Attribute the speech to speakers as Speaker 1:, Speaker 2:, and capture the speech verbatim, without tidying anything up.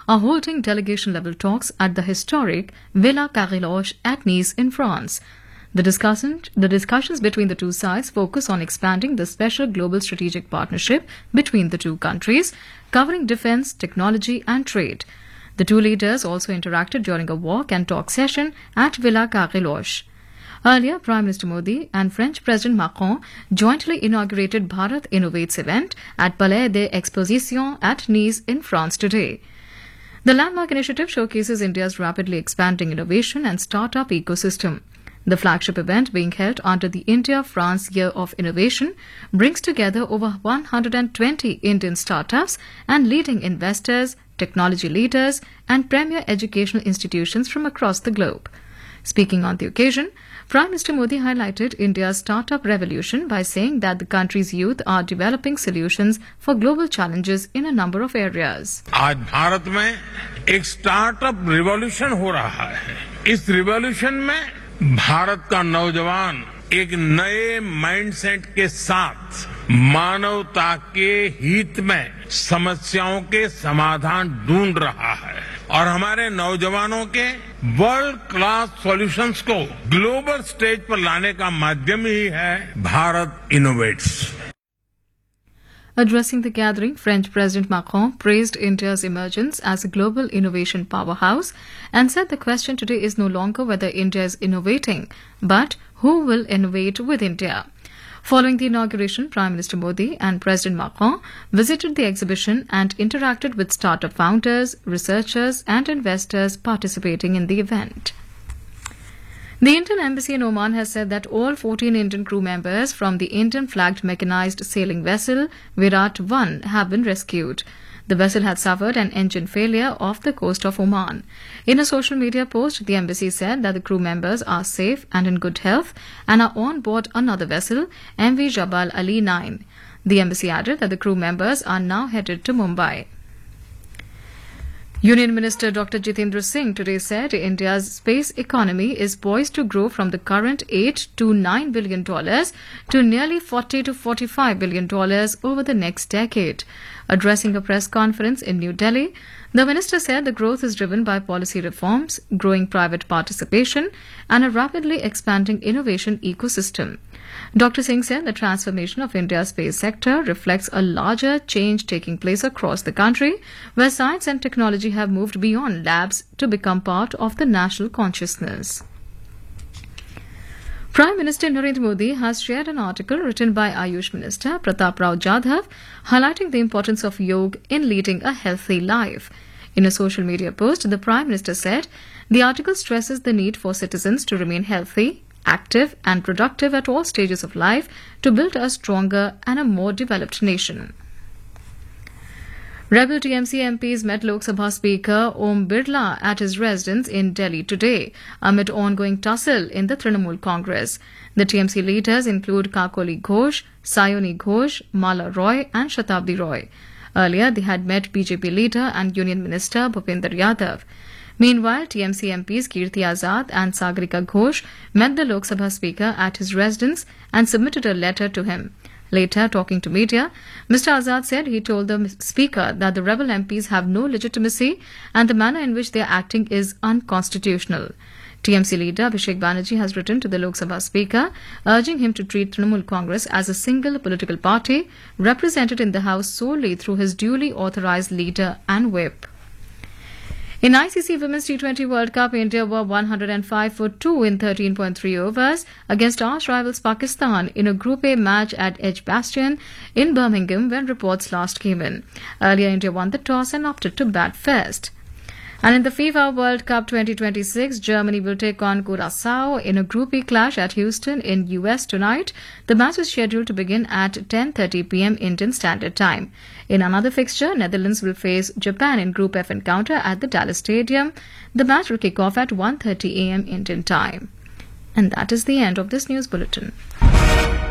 Speaker 1: are holding delegation-level talks at the historic Villa Carriloge at Nice in France. The, discussion, the discussions between the two sides focus on expanding the special global strategic partnership between the two countries, covering defense, technology and trade. The two leaders also interacted during a walk and talk session at Villa Carriloge. Earlier, Prime Minister Modi and French President Macron jointly inaugurated Bharat Innovates event at Palais des Expositions at Nice in France today. The landmark initiative showcases India's rapidly expanding innovation and startup ecosystem. The flagship event, being held under the India-France Year of Innovation, brings together over one hundred twenty Indian startups and leading investors, technology leaders, and premier educational institutions from across the globe. Speaking on the occasion, Prime Minister Modi highlighted India's startup revolution by saying that the country's youth are developing solutions for global challenges in a number of areas.
Speaker 2: आज भारत में एक startup revolution हो रहा है. इस revolution में भारत का नौजवान एक नए माइंडसेट के साथ मानवता के हित में समस्याओं के समाधान ढूंढ रहा है और हमारे नौजवानों के वर्ल्ड क्लास सॉल्यूशंस को ग्लोबल स्टेज पर लाने का माध्यम ही है Bharat innovates.
Speaker 1: Addressing the gathering, French President Macron praised India's emergence as a global innovation powerhouse and said the question today is no longer whether India is innovating, but who will innovate with India. Following the inauguration, Prime Minister Modi and President Macron visited the exhibition and interacted with startup founders, researchers and investors participating in the event. The Indian Embassy in Oman has said that all fourteen Indian crew members from the Indian-flagged mechanized sailing vessel Virat one have been rescued. The vessel had suffered an engine failure off the coast of Oman. In a social media post, the embassy said that the crew members are safe and in good health and are on board another vessel, M V Jabal Ali nine. The embassy added that the crew members are now headed to Mumbai. Union Minister Doctor Jitendra Singh today said India's space economy is poised to grow from the current eight to nine billion dollars to nearly forty to forty-five billion dollars over the next decade. Addressing a press conference in New Delhi, the minister said the growth is driven by policy reforms, growing private participation, and a rapidly expanding innovation ecosystem. Doctor Singh said the transformation of India's space sector reflects a larger change taking place across the country, where science and technology have moved beyond labs to become part of the national consciousness. Prime Minister Narendra Modi has shared an article written by Ayush Minister Pratap Rao Jadhav highlighting the importance of yoga in leading a healthy life. In a social media post, the Prime Minister said the article stresses the need for citizens to remain healthy, active and productive at all stages of life to build a stronger and a more developed nation. Rebel T M C M Ps met Lok Sabha Speaker Om Birla at his residence in Delhi today amid ongoing tussle in the Trinamool Congress. The T M C leaders include Kakoli Ghosh, Sayoni Ghosh, Mala Roy and Shatabdi Roy. Earlier, they had met B J P leader and Union Minister Bhupinder Yadav. Meanwhile, T M C M Ps Kirti Azad and Sagarika Ghosh met the Lok Sabha Speaker at his residence and submitted a letter to him. Later, talking to media, Mister Azad said he told the Speaker that the rebel M Ps have no legitimacy and the manner in which they are acting is unconstitutional. T M C leader Abhishek Banerjee has written to the Lok Sabha Speaker urging him to treat Trinamool Congress as a single political party represented in the House solely through his duly authorised leader and whip. In I C C Women's T twenty World Cup, India were one hundred five for two in thirteen point three overs against arch rivals Pakistan in a Group A match at Edgbaston in Birmingham when reports last came in. Earlier, India won the toss and opted to bat first. And in the FIFA World Cup twenty twenty-six, Germany will take on Curaçao in a Group E clash at Houston in U S tonight. The match is scheduled to begin at ten thirty p m Indian Standard Time. In another fixture, Netherlands will face Japan in Group F encounter at the Dallas Stadium. The match will kick off at one thirty a m Indian Time. And that is the end of this news bulletin.